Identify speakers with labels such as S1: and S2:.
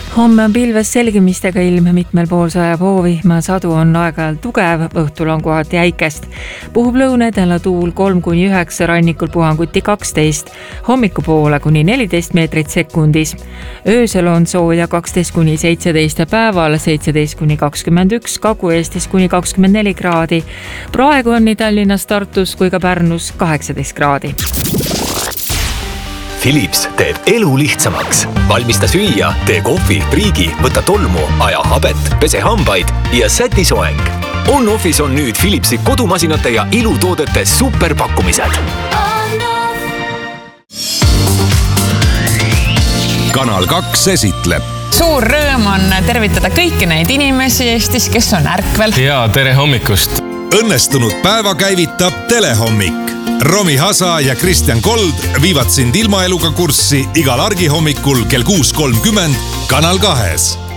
S1: Homme on pilves selgimistega ilm, mitmel pool sajab hoovihma, sadu on aeg-ajalt tugev, õhtul on kohati äikest. Puhub lõunedela tuul 3-9, rannikul puhanguti 12, hommikupoole kuni 14 meetrit sekundis. Öösel on sooja 12-17 päeval, 17-21, Kagu-Eestis kuni 24 kraadi. Praegu on nii Tallinnas, Tartus kui ka Pärnus 18 kraadi.
S2: Philips teeb elu lihtsamaks. Valmista süüa, tee kohvi, priigi, võta tolmu, aja habet, pese hambaid ja säti soeng. On-Office on nüüd Philipsi kodumasinate ja ilutoodete superpakkumised.
S3: Kanal 2 esitleb.
S4: Suur rõõm on tervitada kõiki neid inimesi Eestis, kes on ärkvel.
S5: Ja tere hommikust!
S3: Õnnestunud päeva käivitab Telehommik. Romi Hasa ja Kristjan Kold viivad sind ilmaeluga kurssi igal argihommikul kell 6.30 Kanal 2.